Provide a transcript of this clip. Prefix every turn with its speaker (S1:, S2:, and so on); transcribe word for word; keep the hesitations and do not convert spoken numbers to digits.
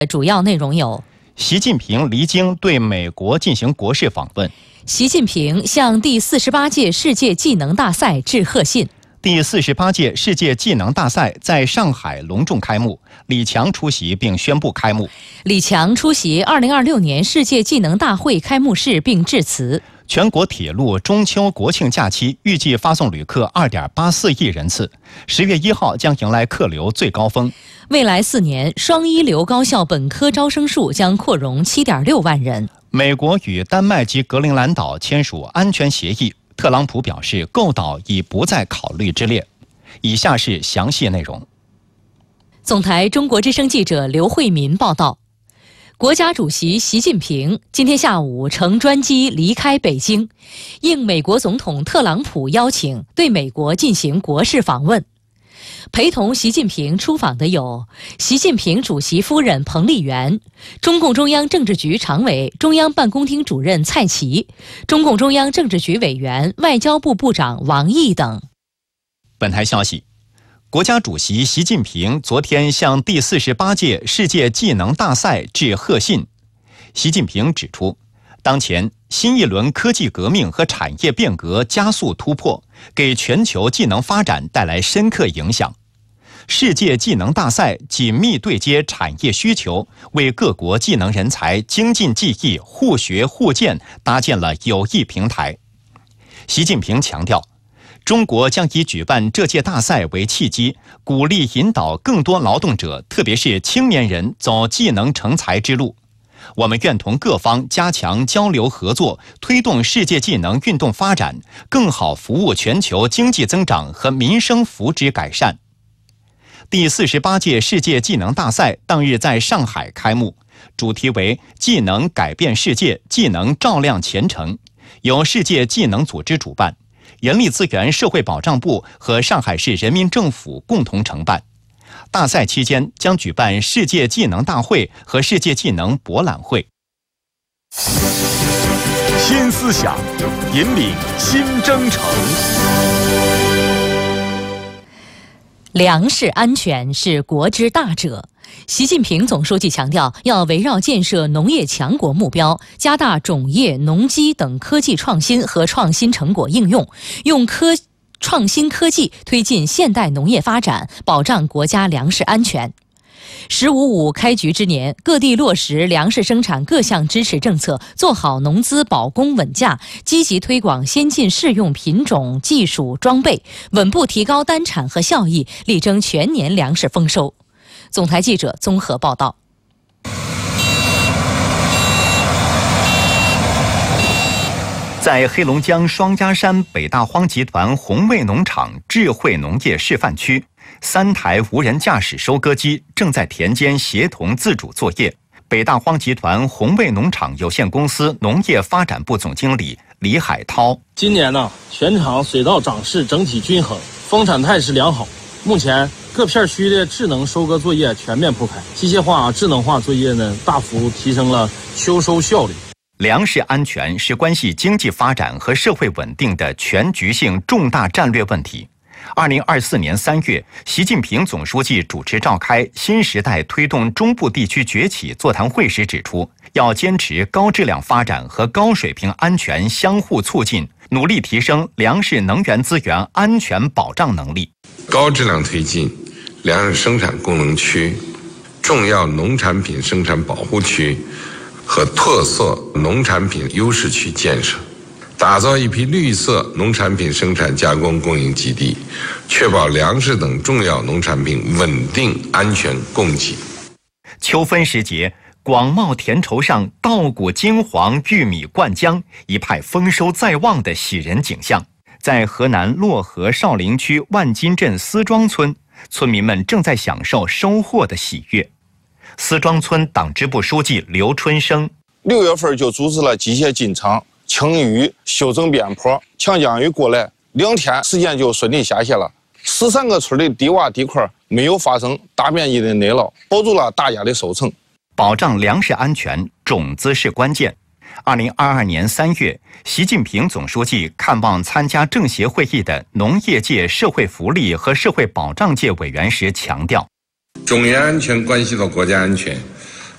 S1: 主要内容有：
S2: 习近平离京对美国进行国事访问；
S1: 习近平向第四十八届世界技能大赛致贺信；
S2: 第四十八届世界技能大赛在上海隆重开幕，李强出席并宣布开幕。
S1: 李强出席二零二六年世界技能大会开幕式并致辞。
S2: 全国铁路中秋国庆假期预计发送旅客 二点八四亿人次，十月一号将迎来客流最高峰。
S1: 未来四年，双一流高校本科招生数将扩容 七点六万人。
S2: 美国与丹麦及格陵兰岛签署安全协议，特朗普表示购岛已不在考虑之列。以下是详细内容。
S1: 总台中国之声记者刘慧民报道。国家主席习近平今天下午乘专机离开北京，应美国总统特朗普邀请，对美国进行国事访问。陪同习近平出访的有习近平主席夫人彭丽媛、中共中央政治局常委、中央办公厅主任蔡奇、中共中央政治局委员、外交部部长王毅等。
S2: 本台消息，国家主席习近平昨天向第四十八届世界技能大赛致贺信。习近平指出，当前新一轮科技革命和产业变革加速突破，给全球技能发展带来深刻影响。世界技能大赛紧密对接产业需求，为各国技能人才精进技艺、互学互鉴搭建了有益平台。习近平强调，中国将以举办这届大赛为契机，鼓励引导更多劳动者，特别是青年人走技能成才之路。我们愿同各方加强交流合作，推动世界技能运动发展，更好服务全球经济增长和民生福祉改善。第四十八届世界技能大赛当日在上海开幕，主题为“技能改变世界，技能照亮前程”，由世界技能组织主办，人力资源社会保障部和上海市人民政府共同承办。大赛期间将举办世界技能大会和世界技能博览会。
S3: 新思想，引领新征程。
S1: 粮食安全是国之大者。习近平总书记强调，要围绕建设农业强国目标，加大种业、农机等科技创新和创新成果应用，用科创新科技推进现代农业发展，保障国家粮食安全。十五五开局之年，各地落实粮食生产各项支持政策，做好农资保供稳价，积极推广先进适用品种、技术、装备，稳步提高单产和效益，力争全年粮食丰收。总台记者综合报道。
S2: 在黑龙江双鸭山北大荒集团红卫农场智慧农业示范区，三台无人驾驶收割机正在田间协同自主作业。北大荒集团红卫农场有限公司农业发展部总经理李海涛：
S4: 今年呢，全场水稻长势整体均衡，丰产态势良好。目前各片区的智能收割作业全面铺开，机械化、智能化作业呢，大幅提升了秋收效率。
S2: 粮食安全是关系经济发展和社会稳定的全局性重大战略问题。二零二四年三月，习近平总书记主持召开新时代推动中部地区崛起座谈会时指出，要坚持高质量发展和高水平安全相互促进，努力提升粮食能源资源安全保障能力，
S5: 高质量推进粮食生产功能区、重要农产品生产保护区和特色农产品优势区建设，打造一批绿色农产品生产加工供应基地，确保粮食等重要农产品稳定安全供给。
S2: 秋分时节，广袤田畴上稻谷金黄，玉米灌浆，一派丰收在望的喜人景象。在河南漯河少陵区万金镇思庄村，村民们正在享受收获的喜悦。思庄村党支部书记刘春生：
S6: 六月份就组织了机械进场、清淤、修整边坡，强降雨过来，两天时间就顺利下线了。十三个村的低洼地块没有发生大面积的内涝，保住了大家的收成。
S2: 保障粮食安全，种子是关键。二零二二年三月，习近平总书记看望参加政协会议的农业界、社会福利和社会保障界委员时强调，
S5: 种业安全关系到国家安全，